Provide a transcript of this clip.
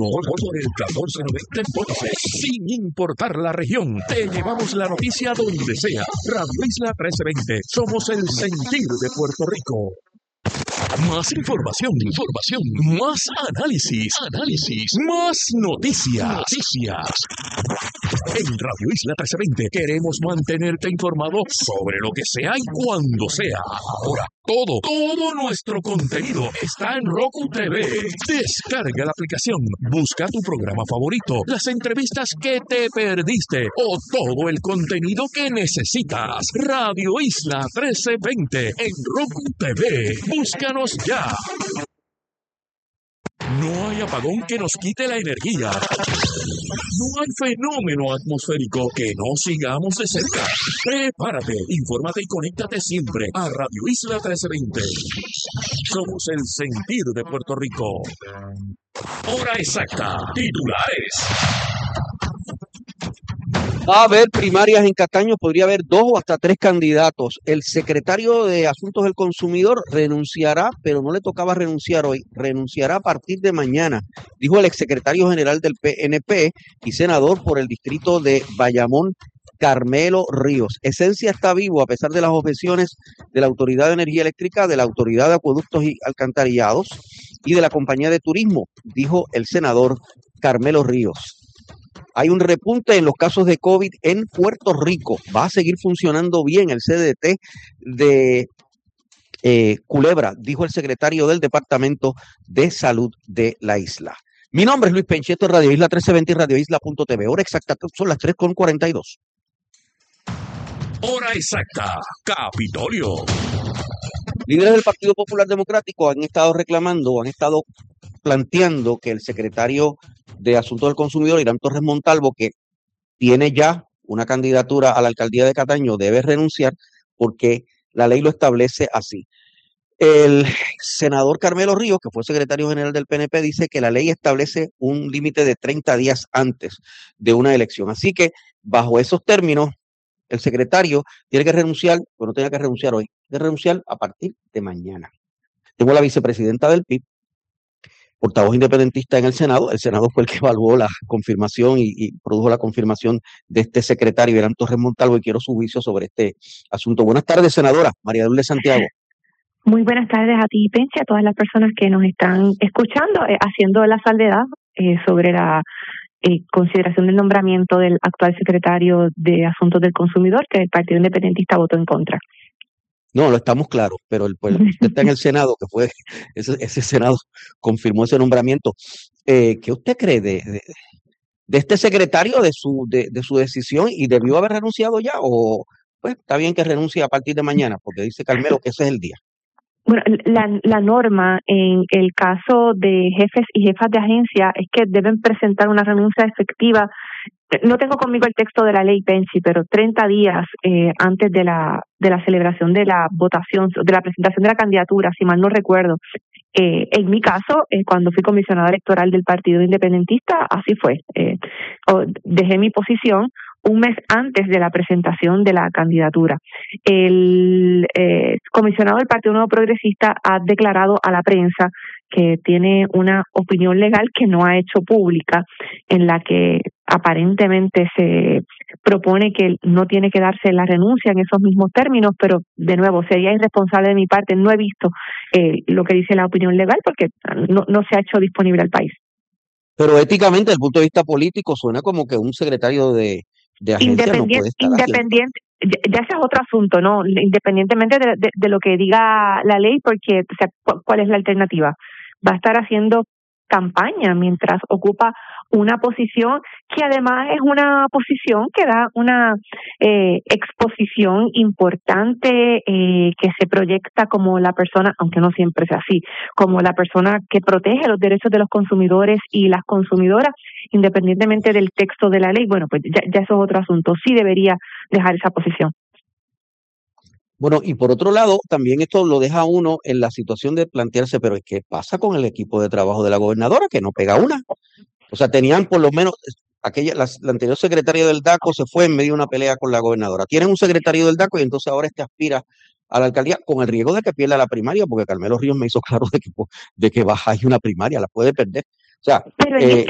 Rico por el 1490 en Ponce. Sin importar la región, te llevamos la noticia donde sea. Radio Isla 1320. Somos el sentir de Puerto Rico. Más información, más análisis, más noticias. En Radio Isla 1320 queremos mantenerte informado sobre lo que sea y cuando sea. Ahora, todo nuestro contenido está en Roku TV. Descarga la aplicación, busca tu programa favorito, las entrevistas que te perdiste o todo el contenido que necesitas. Radio Isla 1320 en Roku TV. Búscanos ya. No hay apagón que nos quite la energía. No hay fenómeno atmosférico que no sigamos de cerca. Prepárate, infórmate y conéctate siempre a Radio Isla 1320. Somos el sentir de Puerto Rico. Hora exacta. Titulares. Va a haber primarias en Cataño, podría haber 2 o hasta 3 candidatos. El secretario de Asuntos del Consumidor renunciará, pero no le tocaba renunciar hoy, renunciará a partir de mañana, dijo el exsecretario general del PNP y senador por el distrito de Bayamón, Carmelo Ríos. Esencia está vivo a pesar de las objeciones de la Autoridad de Energía Eléctrica, de la Autoridad de Acueductos y Alcantarillados y de la Compañía de Turismo, dijo el senador Carmelo Ríos. Hay un repunte en los casos de COVID en Puerto Rico. Va a seguir funcionando bien el CDT de Culebra, dijo el secretario del Departamento de Salud de la isla. Mi nombre es Luis Pencheto, Radio Isla 1320 y radioisla.tv. Hora exacta, son las 3:42. Hora exacta. Capitolio. Líderes del Partido Popular Democrático han estado planteando que el secretario de Asuntos del Consumidor, Irán Torres Montalvo, que tiene ya una candidatura a la alcaldía de Cataño, debe renunciar porque la ley lo establece así. El senador Carmelo Ríos, que fue secretario general del PNP, dice que la ley establece un límite de 30 días antes de una elección. Así que, bajo esos términos, el secretario tiene que renunciar, pero no tenía que renunciar hoy, tiene que renunciar a partir de mañana. Tengo la vicepresidenta del PIB, portavoz independentista en el Senado. El Senado fue el que evaluó la confirmación y produjo la confirmación de este secretario, Irán Torres Montalvo, y quiero su juicio sobre este asunto. Buenas tardes, senadora María Lourdes Santiago. Muy buenas tardes a ti, Penche, a todas las personas que nos están escuchando, haciendo la salvedad sobre la consideración del nombramiento del actual secretario de Asuntos del Consumidor, que el Partido Independentista votó en contra. No, lo estamos claros, pero usted está en el Senado, que fue ese Senado confirmó ese nombramiento. ¿Qué usted cree de este secretario, de su decisión, y debió haber renunciado ya? O pues está bien que renuncie a partir de mañana, porque dice Carmelo que ese es el día. Bueno, la norma en el caso de jefes y jefas de agencia es que deben presentar una renuncia efectiva. No tengo conmigo el texto de la ley Pensi, pero 30 días antes de la celebración de la votación, de la presentación de la candidatura, si mal no recuerdo. En mi caso, cuando fui comisionada electoral del Partido Independentista, así fue. Dejé mi posición un mes antes de la presentación de la candidatura. El comisionado del Partido Nuevo Progresista ha declarado a la prensa que tiene una opinión legal que no ha hecho pública, en la que aparentemente se propone que no tiene que darse la renuncia en esos mismos términos, pero de nuevo sería irresponsable de mi parte. No he visto lo que dice la opinión legal porque no se ha hecho disponible al país. Pero éticamente, desde el punto de vista político, suena como que un secretario de agencia no puede estar independiente. Ya ese es otro asunto, ¿no? Independientemente de lo que diga la ley, porque, o sea, ¿cuál es la alternativa? Va a estar haciendo campaña mientras ocupa una posición que además es una posición que da una exposición importante, que se proyecta como la persona, aunque no siempre sea así, como la persona que protege los derechos de los consumidores y las consumidoras, independientemente del texto de la ley. Bueno, pues ya eso es otro asunto. Sí debería dejar esa posición. Bueno, y por otro lado, también esto lo deja a uno en la situación de plantearse, pero ¿qué pasa con el equipo de trabajo de la gobernadora? Que no pega una. O sea, tenían por lo menos, la anterior secretaria del DACO se fue en medio de una pelea con la gobernadora. Tienen un secretario del DACO y entonces ahora aspira a la alcaldía con el riesgo de que pierda la primaria, porque Carmelo Ríos me hizo claro de que baja hay una primaria, la puede perder. O sea, pero en